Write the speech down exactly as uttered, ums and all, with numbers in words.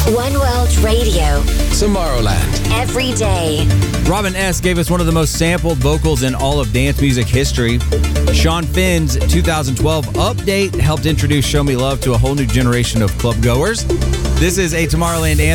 One World Radio. Tomorrowland. Every day. Robin S. gave us one of the most sampled vocals in all of dance music history. Sean Finn's two thousand twelve update helped introduce Show Me Love to a whole new generation of club goers. This is a Tomorrowland anthem.